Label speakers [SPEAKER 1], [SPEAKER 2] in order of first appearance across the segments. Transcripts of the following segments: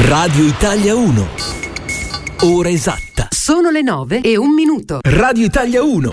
[SPEAKER 1] Radio Italia 1. Ora esatta.
[SPEAKER 2] Sono le 9:01.
[SPEAKER 1] Radio Italia 1.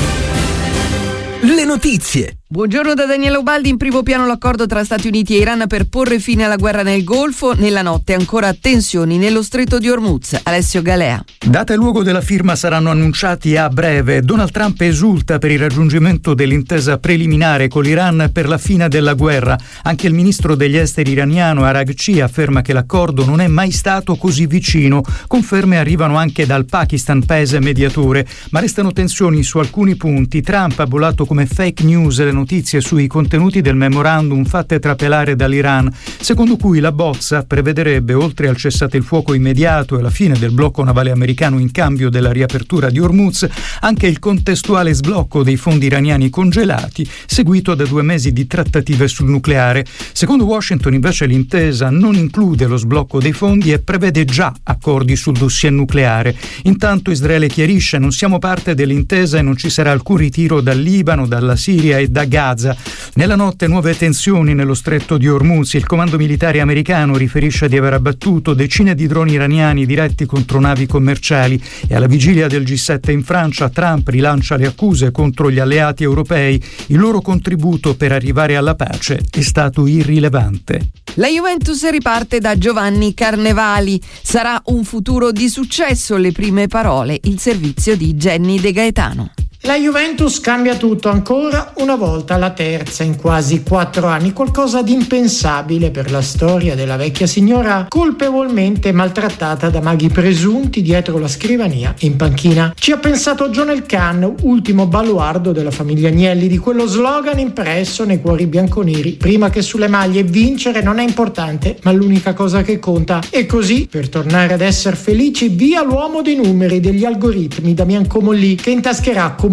[SPEAKER 1] Le notizie.
[SPEAKER 2] Buongiorno da Daniela Ubaldi. In primo piano l'accordo tra Stati Uniti e Iran per porre fine alla guerra nel Golfo. Nella notte ancora tensioni nello stretto di Hormuz. Alessio Galea.
[SPEAKER 3] Data e luogo della firma saranno annunciati a breve. Donald Trump esulta per il raggiungimento dell'intesa preliminare con l'Iran per la fine della guerra. Anche il ministro degli esteri iraniano Araghchi afferma che l'accordo non è mai stato così vicino. Conferme arrivano anche dal Pakistan, paese mediatore, ma restano tensioni su alcuni punti. Trump ha bollato come fake news le notizie sui contenuti del memorandum fatte trapelare dall'Iran, secondo cui la bozza prevederebbe, oltre al cessate il fuoco immediato e la fine del blocco navale americano in cambio della riapertura di Hormuz, anche il contestuale sblocco dei fondi iraniani congelati, seguito da 2 mesi di trattative sul nucleare. Secondo Washington, invece, l'intesa non include lo sblocco dei fondi e prevede già accordi sul dossier nucleare. Intanto Israele chiarisce: non siamo parte dell'intesa e non ci sarà alcun ritiro dal Libano, dalla Siria e da Gaza. Nella notte nuove tensioni nello stretto di Hormuz. Il comando militare americano riferisce di aver abbattuto decine di droni iraniani diretti contro navi commerciali e alla vigilia del G7 in Francia Trump rilancia le accuse contro gli alleati europei. Il loro contributo per arrivare alla pace è stato irrilevante.
[SPEAKER 2] La Juventus riparte da Giovanni Carnevali. Sarà un futuro di successo, le prime parole, il servizio di Jenny De Gaetano.
[SPEAKER 4] La Juventus cambia tutto ancora una volta, la terza in quasi 4 anni, qualcosa di impensabile per la storia della vecchia signora colpevolmente maltrattata da maghi presunti dietro la scrivania in panchina. Ci ha pensato John Elkann, ultimo baluardo della famiglia Agnelli, di quello slogan impresso nei cuori bianconeri: prima che sulle maglie vincere non è importante, ma l'unica cosa che conta. E così, per tornare ad essere felici, via l'uomo dei numeri, degli algoritmi, Damian Comolli, che intascherà comunque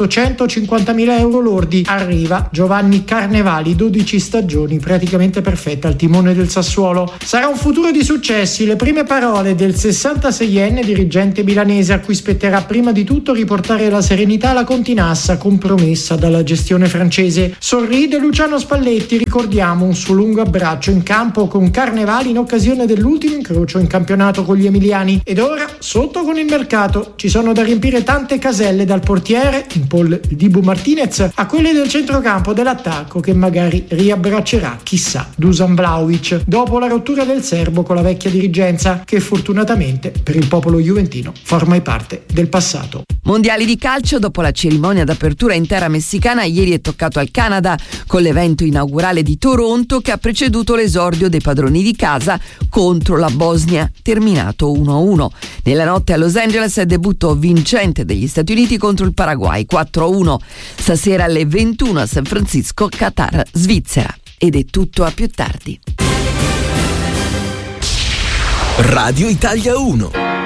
[SPEAKER 4] 850.000 euro lordi. Arriva Giovanni Carnevali, 12 stagioni praticamente perfette al timone del Sassuolo. Sarà un futuro di successi, le prime parole del 66enne dirigente milanese, a cui spetterà prima di tutto riportare la serenità alla continassa compromessa dalla gestione francese. Sorride Luciano Spalletti, ricordiamo un suo lungo abbraccio in campo con Carnevali in occasione dell'ultimo incrocio in campionato con gli emiliani. Ed ora sotto con il mercato, ci sono da riempire tante caselle, dal portiere in Paul Dibu Martinez a quelle del centrocampo, dell'attacco che magari riabbraccerà, chissà, Dusan Vlahovic dopo la rottura del serbo con la vecchia dirigenza, che fortunatamente per il popolo juventino fa ormai parte del passato.
[SPEAKER 2] Mondiali di calcio. Dopo la cerimonia d'apertura in terra messicana, ieri è toccato al Canada con l'evento inaugurale di Toronto, che ha preceduto l'esordio dei padroni di casa contro la Bosnia, terminato 1-1. Nella notte a Los Angeles è debutto vincente degli Stati Uniti contro il Paraguay 4-1. Stasera alle 21 a San Francisco, Qatar, Svizzera. Ed è tutto, a più tardi.
[SPEAKER 1] Radio Italia 1.